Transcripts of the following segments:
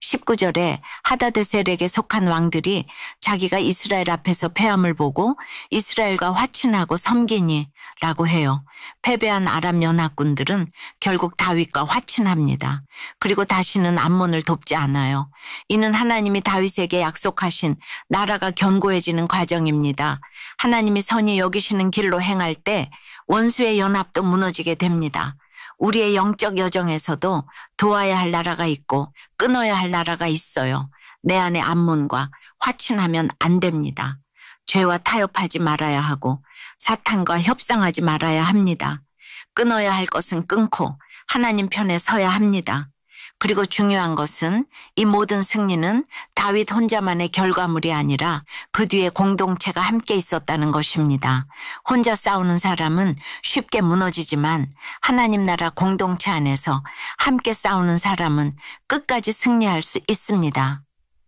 19절에 하다데셀에게 속한 왕들이 자기가 이스라엘 앞에서 패함을 보고 이스라엘과 화친하고 섬기니 라고 해요. 패배한 아람 연합군들은 결국 다윗과 화친합니다. 그리고 다시는 암몬을 돕지 않아요. 이는 하나님이 다윗에게 약속하신 나라가 견고해지는 과정입니다. 하나님이 선히 여기시는 길로 행할 때 원수의 연합도 무너지게 됩니다. 우리의 영적 여정에서도 도와야 할 나라가 있고 끊어야 할 나라가 있어요. 내 안에 암몬과 화친하면 안 됩니다. 죄와 타협하지 말아야 하고 사탄과 협상하지 말아야 합니다. 끊어야 할 것은 끊고 하나님 편에 서야 합니다. 그리고 중요한 것은 이 모든 승리는 다윗 혼자만의 결과물이 아니라 그 뒤에 공동체가 함께 있었다는 것입니다. 혼자 싸우는 사람은 쉽게 무너지지만 하나님 나라 공동체 안에서 함께 싸우는 사람은 끝까지 승리할 수 있습니다.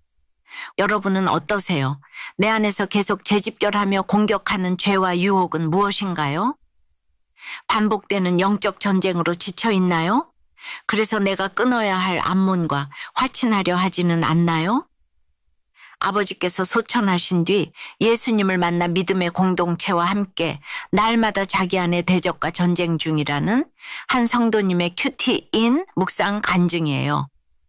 여러분은 어떠세요? 내 안에서 계속 재집결하며 공격하는 죄와 유혹은 무엇인가요? 반복되는 영적 전쟁으로 지쳐 있나요? 그래서 내가 끊어야 할 암몬과 화친하려 하지는 않나요? 아버지께서 소천하신 뒤 예수님을 만나 믿음의 공동체와 함께 날마다 자기 안에 대적과 전쟁 중이라는 한 성도님의 큐티인 묵상 간증이에요.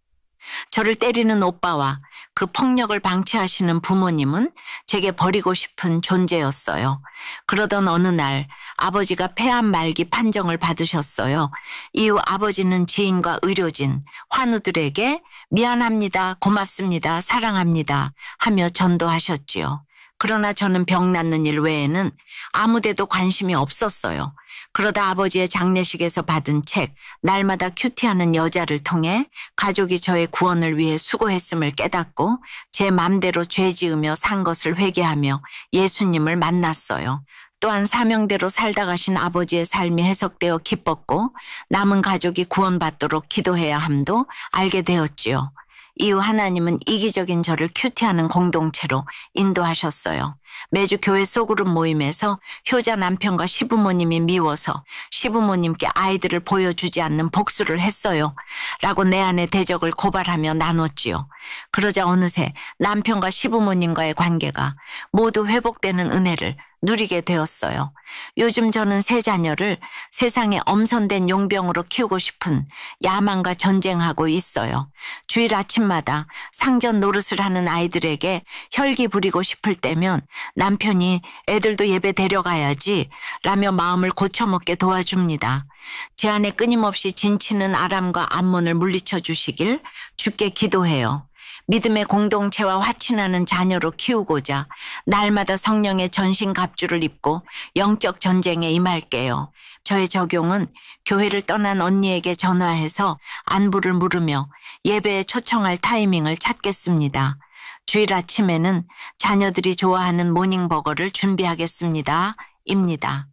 저를 때리는 오빠와 그 폭력을 방치하시는 부모님은 제게 버리고 싶은 존재였어요. 그러던 어느 날 아버지가 폐암 말기 판정을 받으셨어요. 이후 아버지는 지인과 의료진, 환우들에게 미안합니다, 고맙습니다, 사랑합니다 하며 전도하셨지요. 그러나 저는 병 낫는 일 외에는 아무데도 관심이 없었어요. 그러다 아버지의 장례식에서 받은 책 날마다 큐티하는 여자를 통해 가족이 저의 구원을 위해 수고했음을 깨닫고 제 맘대로 죄 지으며 산 것을 회개하며 예수님을 만났어요. 또한 사명대로 살다 가신 아버지의 삶이 해석되어 기뻤고 남은 가족이 구원받도록 기도해야 함도 알게 되었지요. 이후 하나님은 이기적인 저를 큐티하는 공동체로 인도하셨어요. 매주 교회 소그룹 모임에서 효자 남편과 시부모님이 미워서 시부모님께 아이들을 보여주지 않는 복수를 했어요. 라고 내 안의 대적을 고발하며 나눴지요. 그러자 어느새 남편과 시부모님과의 관계가 모두 회복되는 은혜를 누리게 되었어요. 요즘 저는 세 자녀를 세상에 엄선된 용병으로 키우고 싶은 야망과 전쟁하고 있어요. 주일 아침마다 상전 노릇을 하는 아이들에게 혈기 부리고 싶을 때면 남편이 애들도 예배 데려가야지 라며 마음을 고쳐먹게 도와줍니다. 제 안에 끊임없이 진치는 아람과 암몬을 물리쳐 주시길 주께 기도해요. 믿음의 공동체와 화친하는 자녀로 키우고자 날마다 성령의 전신갑주를 입고 영적 전쟁에 임할게요. 저의 적용은 교회를 떠난 언니에게 전화해서 안부를 물으며 예배에 초청할 타이밍을 찾겠습니다. 주일 아침에는 자녀들이 좋아하는 모닝버거를 준비하겠습니다. 입니다.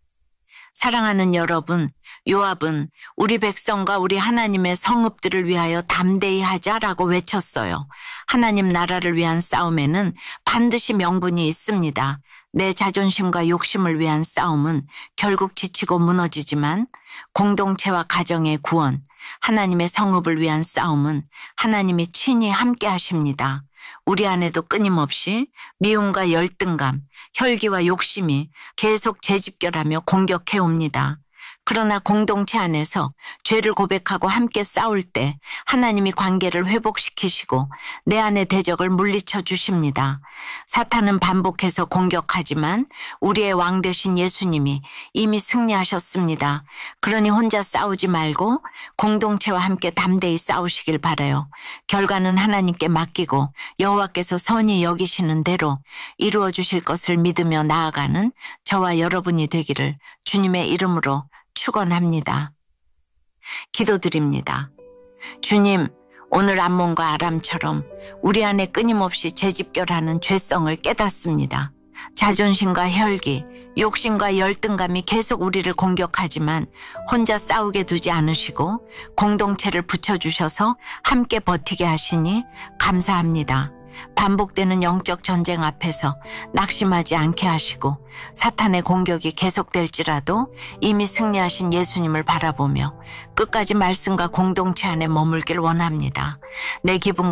사랑하는 여러분, 요압은 우리 백성과 우리 하나님의 성읍들을 위하여 담대히 하자라고 외쳤어요. 하나님 나라를 위한 싸움에는 반드시 명분이 있습니다. 내 자존심과 욕심을 위한 싸움은 결국 지치고 무너지지만 공동체와 가정의 구원, 하나님의 성읍을 위한 싸움은 하나님이 친히 함께 하십니다. 우리 안에도 끊임없이 미움과 열등감, 혈기와 욕심이 계속 재집결하며 공격해 옵니다. 그러나 공동체 안에서 죄를 고백하고 함께 싸울 때 하나님이 관계를 회복시키시고 내 안의 대적을 물리쳐 주십니다. 사탄은 반복해서 공격하지만 우리의 왕 되신 예수님이 이미 승리하셨습니다. 그러니 혼자 싸우지 말고 공동체와 함께 담대히 싸우시길 바라요. 결과는 하나님께 맡기고 여호와께서 선히 여기시는 대로 이루어 주실 것을 믿으며 나아가는 저와 여러분이 되기를 주님의 이름으로 축원합니다. 기도드립니다. 주님, 오늘 암몬과 아람처럼 우리 안에 끊임없이 재집결하는 죄성을 깨닫습니다. 자존심과 혈기, 욕심과 열등감이 계속 우리를 공격하지만 혼자 싸우게 두지 않으시고 공동체를 붙여주셔서 함께 버티게 하시니 감사합니다. 반복되는 영적 전쟁 앞에서 낙심하지 않게 하시고 사탄의 공격이 계속될지라도 이미 승리하신 예수님을 바라보며 끝까지 말씀과 공동체 안에 머물길 원합니다. 내 기분